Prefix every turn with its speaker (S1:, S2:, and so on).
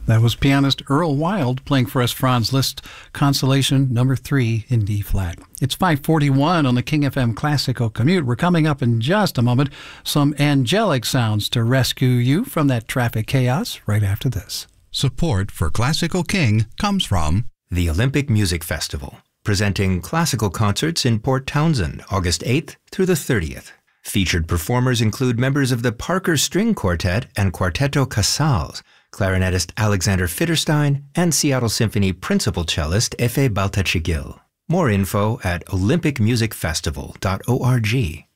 S1: That was pianist Earl Wild playing for us Franz Liszt Consolation number 3 in D flat. It's 5:41 on the King FM Classical Commute. We're coming up in just a moment. Some angelic sounds to rescue you from that traffic chaos right after this.
S2: Support for Classical King comes from
S3: the Olympic Music Festival, presenting classical concerts in Port Townsend, August 8th through the 30th. Featured performers include members of the Parker String Quartet and Quartetto Casals, clarinetist Alexander Fitterstein, and Seattle Symphony principal cellist Efe Baltachigil. More info at olympicmusicfestival.org.